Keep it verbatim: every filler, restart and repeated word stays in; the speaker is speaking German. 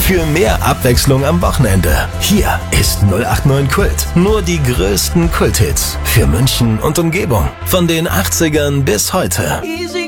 für mehr Abwechslung am Wochenende. Hier ist null acht neun Kult. Nur die größten Kulthits für München und Umgebung. Von den achtzigern bis heute. Easy